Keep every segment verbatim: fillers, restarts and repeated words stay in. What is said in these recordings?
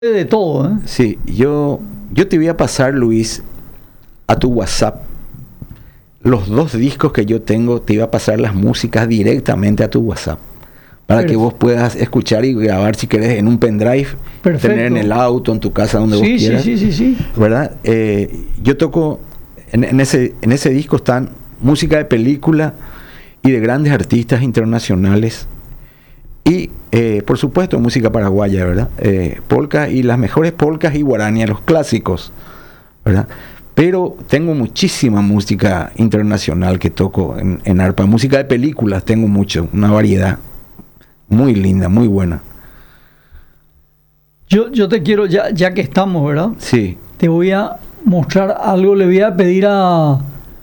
de todo, ¿eh? Sí, yo, yo te voy a pasar, Luis, a tu WhatsApp los dos discos que yo tengo. Te iba a pasar las músicas directamente a tu WhatsApp para Perfecto. que vos puedas escuchar y grabar si querés en un pendrive, Perfecto. tener en el auto, en tu casa, donde sí, vos quieras. Sí, sí, sí, sí. ¿Verdad? Eh, yo toco, en, en, ese, en ese disco están música de película y de grandes artistas internacionales. Y, eh, por supuesto, música paraguaya, ¿verdad? Eh, polka y las mejores polcas y guaranías, los clásicos, ¿verdad? Pero tengo muchísima música internacional que toco en, en arpa. Música de películas tengo mucho, una variedad muy linda, muy buena. Yo, yo te quiero, ya, ya que estamos, ¿verdad? Sí. Te voy a mostrar algo, le voy a pedir a,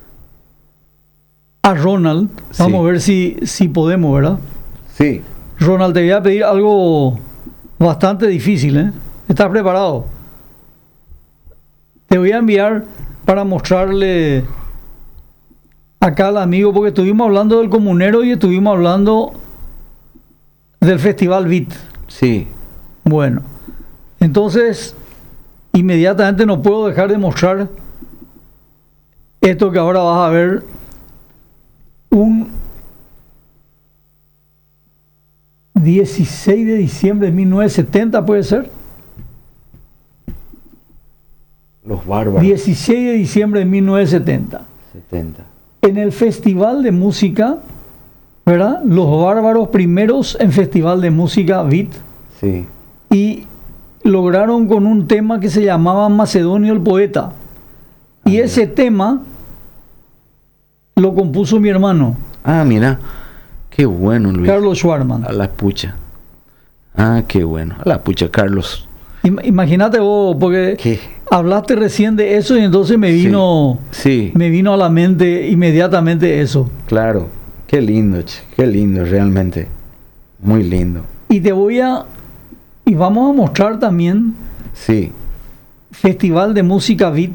a Ronald. Vamos sí. a ver si, si podemos, ¿verdad? Sí. Ronald, te voy a pedir algo bastante difícil, ¿eh? ¿Estás preparado? Te voy a enviar para mostrarle acá al amigo, porque estuvimos hablando del comunero y estuvimos hablando del Festival Beat. Sí. Bueno, entonces inmediatamente no puedo dejar de mostrar esto que ahora vas a ver. Un dieciséis de diciembre de mil novecientos setenta, ¿puede ser? Los Bárbaros. dieciséis de diciembre de mil novecientos setenta. setenta. En el Festival de Música, ¿verdad? Los Bárbaros primeros en Festival de Música Beat. Sí. Y lograron con un tema que se llamaba Macedonio el Poeta. Ah, y mira. Ese tema lo compuso mi hermano. Ah, mira. Qué bueno, Luis. Carlos Schwarman. A la pucha. Ah, qué bueno. A la pucha, Carlos. Imagínate vos, porque ¿Qué? hablaste recién de eso y entonces me vino, sí, sí. me vino a la mente inmediatamente eso. Claro. Qué lindo, che. Qué lindo, realmente. Muy lindo. Y te voy a, y vamos a mostrar también. Sí. Festival de Música Beat.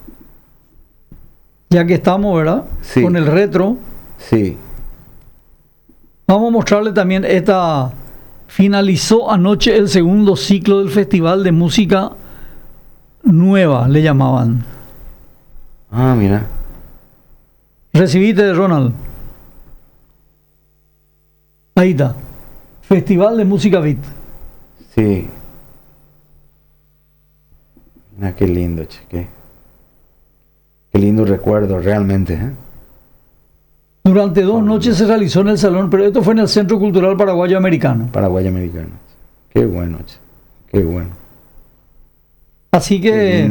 Ya que estamos, ¿verdad? Sí. Con el retro. Sí. Vamos a mostrarle también esta. Finalizó anoche el segundo ciclo del Festival de Música Nueva, le llamaban. Ah, mira. Recibiste, Ronald. Ahí está. Festival de Música Beat. Sí. Mira qué lindo, che. Qué, qué lindo recuerdo, realmente, ¿eh? Durante dos noches se realizó en el salón, pero esto fue en el Centro Cultural Paraguayo Americano. Paraguayo Americano. Qué bueno, che. Qué bueno. Así que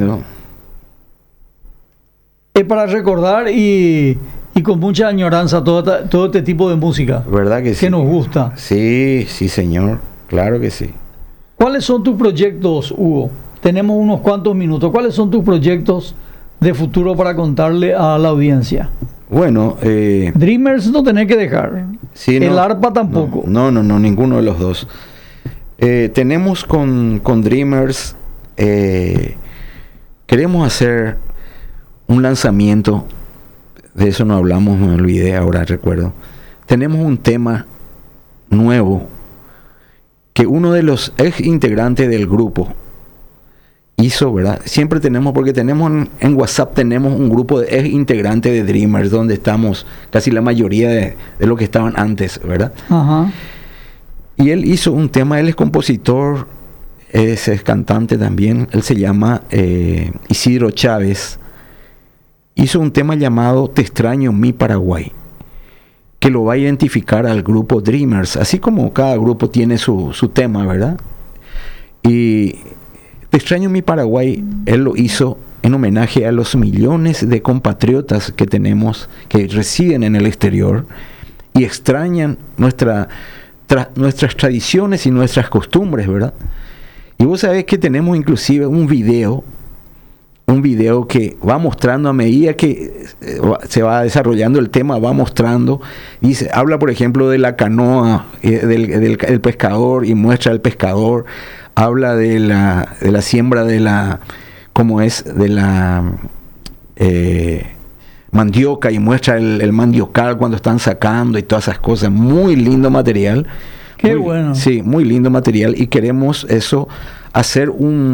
es para recordar y, y con mucha añoranza todo, todo este tipo de música. ¿Verdad que sí? Que nos gusta. Sí, sí, señor. Claro que sí. ¿Cuáles son tus proyectos, Hugo? Tenemos unos cuantos minutos. ¿Cuáles son tus proyectos de futuro para contarle a la audiencia? Bueno, eh, Dreamers no tenés que dejar. Sí, el no, arpa tampoco. No, no, no, ninguno de los dos. Eh, tenemos con, con Dreamers, eh, queremos hacer un lanzamiento. De eso no hablamos, me olvidé, ahora recuerdo. Tenemos un tema nuevo que uno de los ex integrantes del grupo hizo, ¿verdad? Siempre tenemos, porque tenemos en, en WhatsApp tenemos un grupo de ex integrantes de Dreamers, donde estamos casi la mayoría de, de lo que estaban antes, ¿verdad? Ajá. Y él hizo un tema, él es compositor, es, es cantante también, él se llama eh, Isidro Chávez. Hizo un tema llamado Te extraño mi Paraguay, que lo va a identificar al grupo Dreamers, así como cada grupo tiene su, su tema, ¿verdad? Y Te extraño mi Paraguay, él lo hizo en homenaje a los millones de compatriotas que tenemos, que residen en el exterior y extrañan nuestra, tra, nuestras tradiciones y nuestras costumbres, ¿verdad? Y vos sabés que tenemos inclusive un video, un video que va mostrando a medida que se va desarrollando el tema, va mostrando, dice, habla por ejemplo de la canoa, eh, del, del, del pescador, y muestra al pescador. Habla de la, de la siembra de la, como es, de la eh, mandioca, y muestra el, el mandiocal cuando están sacando y todas esas cosas. Muy lindo material. Qué muy, bueno. Sí, muy lindo material, y queremos eso hacer un